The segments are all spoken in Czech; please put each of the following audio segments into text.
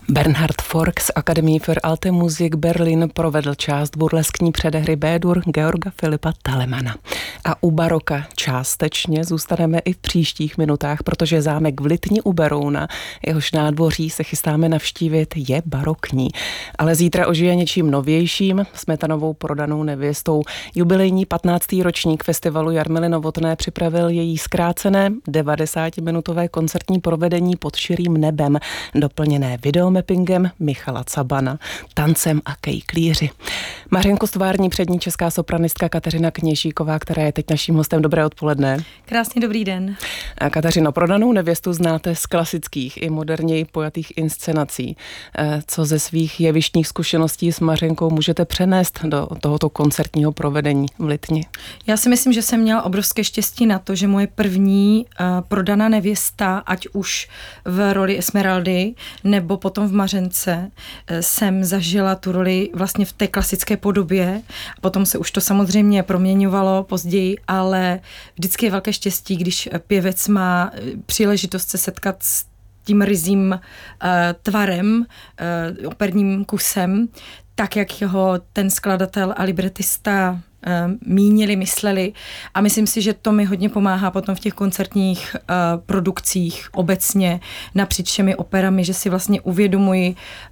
Bernhard Fork z Akademie für Alte Musik Berlin provedl část burleskní předehry B-dur Georga Filipa Talemana. A u baroka částečně zůstaneme i v příštích minutách, protože zámek v Litni u Berouna, jehož nádvoří se chystáme navštívit, je barokní. Ale zítra ožije něčím novějším, Smetanovou Prodanou nevěstou. Jubilejní 15. ročník festivalu Jarmily Novotné připravil její zkrácené 90-minutové koncertní provedení Pod širým nebem, doplněné videomappingem Michala Cabana, tancem a kejklíři. Mařenko, stvární přední česká sopranistka Kateřina Kněžíková, která je teď naším hostem. Dobré odpoledne. Krásný dobrý den. Kateřino, Prodanou nevěstu znáte z klasických i moderněji pojatých inscenací. Co ze svých jevištních zkušeností s Mařenkou můžete přenést do tohoto koncertního provedení v Litni? Já si myslím, že jsem měla obrovské štěstí na to, že moje první prodaná nevěsta, ať už v roli Esmeraldy nebo potom v Mařence, jsem zažila tu roli vlastně v té klasické podobě. Potom se už to samozřejmě proměňovalo později, ale vždycky je velké štěstí, když pěvec má příležitost se setkat s tím ryzím tvarem, operním kusem, tak, jak ho ten skladatel a libretista mínili, mysleli. A myslím si, že to mi hodně pomáhá potom v těch koncertních produkcích obecně napříč všemi operami, že si vlastně uvědomuji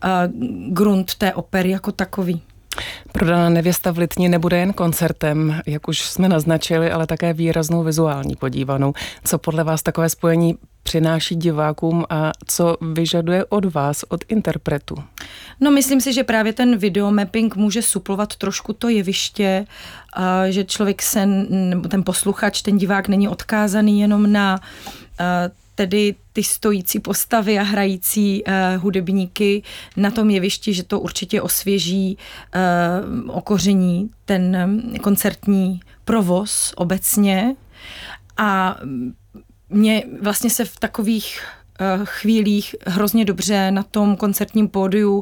grunt té opery jako takový. Prodaná nevěsta v Litni nebude jen koncertem, jak už jsme naznačili, ale také výraznou vizuální podívanou. Co podle vás takové spojení přináší divákům a co vyžaduje od vás, od interpretů? No, myslím si, že právě ten videomapping může suplovat trošku to jeviště, že člověk nebo ten posluchač, ten divák není odkázaný jenom na tedy ty stojící postavy a hrající hudebníky na tom jevišti, že to určitě osvěží, okoření ten koncertní provoz obecně. A mě vlastně se v takových chvílích hrozně dobře na tom koncertním pódiu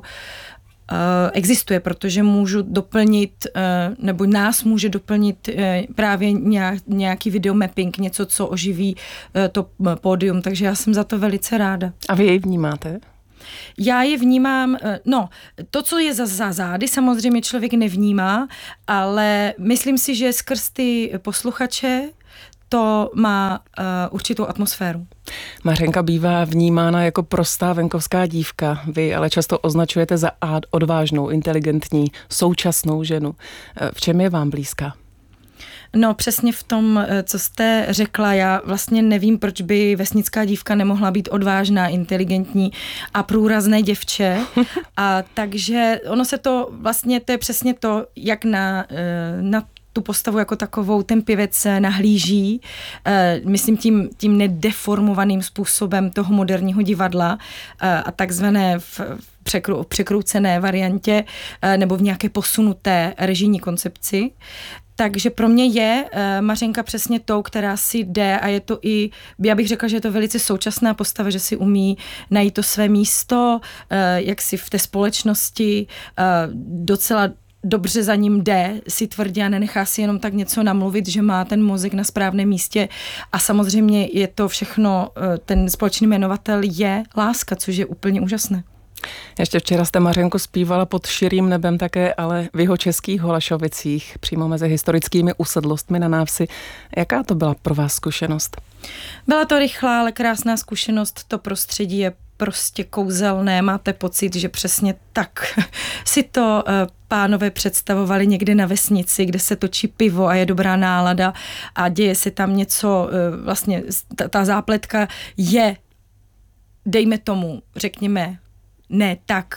existuje, protože můžu doplnit, nebo nás může doplnit právě nějaký videomapping, něco, co oživí to pódium, takže já jsem za to velice ráda. A vy jej vnímáte? Já je vnímám, to, co je za zády, samozřejmě člověk nevnímá, ale myslím si, že skrz ty posluchače to má určitou atmosféru. Mařenka bývá vnímána jako prostá venkovská dívka. Vy ale často označujete za odvážnou, inteligentní, současnou ženu. V čem je vám blízká? No, přesně v tom, co jste řekla, já vlastně nevím, proč by vesnická dívka nemohla být odvážná, inteligentní a průrazné děvče. A takže ono se to vlastně, to je přesně to, jak na tu postavu jako takovou ten pěvec nahlíží, myslím tím nedeformovaným způsobem toho moderního divadla a takzvané v překroucené variantě nebo v nějaké posunuté režijní koncepci. Takže pro mě je Mařenka přesně tou, která si jde a je to i, já bych řekla, že je to velice současná postava, že si umí najít to své místo, jak si v té společnosti docela dobře za ním jde, si tvrdí a nenechá si jenom tak něco namluvit, že má ten mozek na správném místě a samozřejmě je to všechno, ten společný jmenovatel je láska, což je úplně úžasné. Ještě včera jste, Mařenko, zpívala Pod širým nebem také, ale v jihočeských Holašovicích, přímo mezi historickými usedlostmi na návsi. Jaká to byla pro vás zkušenost? Byla to rychlá, ale krásná zkušenost. To prostředí je prostě kouzelné. Máte pocit, že přesně tak si to pánové představovali někde na vesnici, kde se točí pivo a je dobrá nálada a děje se tam něco, vlastně ta zápletka je, dejme tomu, řekněme, ne tak,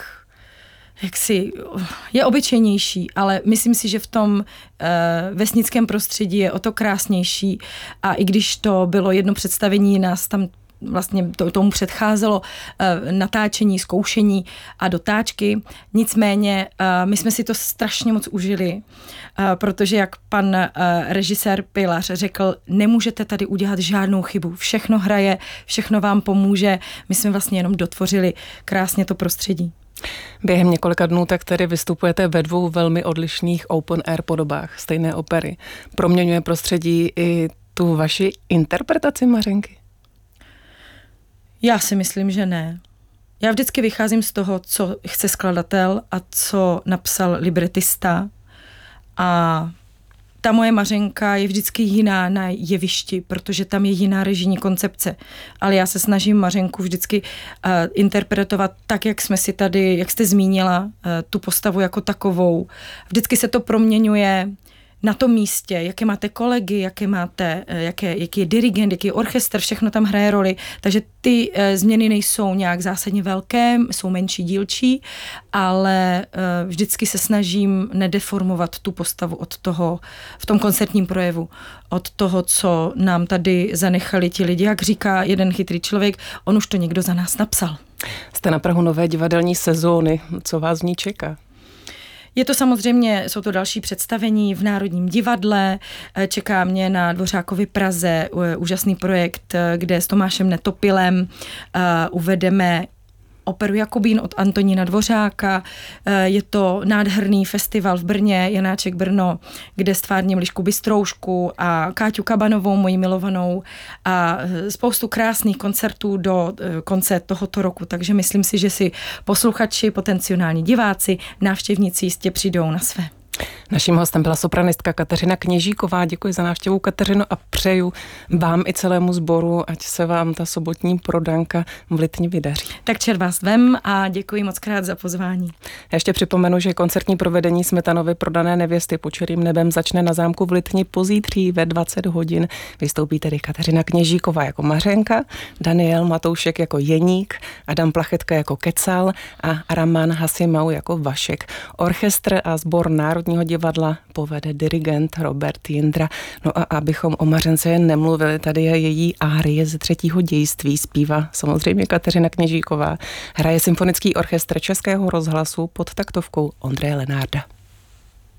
jaksi je obyčejnější, ale myslím si, že v tom vesnickém prostředí je o to krásnější a i když to bylo jedno představení, nás tam vlastně tomu předcházelo natáčení, zkoušení a dotáčky. Nicméně my jsme si to strašně moc užili, protože jak pan režisér Pilař řekl, nemůžete tady udělat žádnou chybu. Všechno hraje, všechno vám pomůže. My jsme vlastně jenom dotvořili krásně to prostředí. Během několika dnů tak tedy vystupujete ve dvou velmi odlišných open air podobách stejné opery. Proměňuje prostředí i tu vaši interpretaci Mařenky? Já si myslím, že ne. Já vždycky vycházím z toho, co chce skladatel a co napsal libretista. A ta moje Mařenka je vždycky jiná na jevišti, protože tam je jiná režijní koncepce. Ale já se snažím Mařenku vždycky interpretovat tak, jak jsme si tady, jak jste zmínila, tu postavu jako takovou. Vždycky se to proměňuje na tom místě, jaké máte kolegy, jaký je dirigent, jaký je orchestr, všechno tam hraje roli, takže ty změny nejsou nějak zásadně velké, jsou menší, dílčí, ale vždycky se snažím nedeformovat tu postavu od toho, v tom koncertním projevu, od toho, co nám tady zanechali ti lidi, jak říká jeden chytrý člověk, on už to někdo za nás napsal. Jste na prahu nové divadelní sezóny, co vás v ní čeká? Je to samozřejmě, jsou to další představení v Národním divadle, čeká mě na Dvořákově Praze úžasný projekt, kde s Tomášem Netopilem uvedeme operu Jakubín od Antonína Dvořáka. Je to nádherný festival v Brně, Janáček Brno, kde stvárním Lišku Bystroušku a Káťu Kabanovou, moji milovanou, a spoustu krásných koncertů do konce tohoto roku. Takže myslím si, že si posluchači, potenciální diváci, návštěvníci jistě přijdou na své. Naším hostem byla sopranistka Kateřina Kněžíková. Děkuji za návštěvu, Kateřino, a přeju vám i celému sboru, ať se vám ta sobotní prodanka v Litni vydaří. Tak čert vás vem a děkuji moc krát za pozvání. Ještě připomenu, že koncertní provedení Smetanovy Prodané nevěsty pod čirým nebem začne na zámku v Litni pozítří ve 20 hodin. Vystoupí tedy Kateřina Kněžíková jako Mařenka, Daniel Matoušek jako Jeník, Adam Plachetka jako Kecal a Raman Hasimau jako Vašek. Orchestr a sbor Národního divadla povede dirigent Robert Jindra. No a abychom o Mařence jen nemluvili, tady je její árie ze 3. dějství, zpívá samozřejmě Kateřina Kněžíková. Hraje symfonický orchestr Českého rozhlasu pod taktovkou Ondreje Lenárda.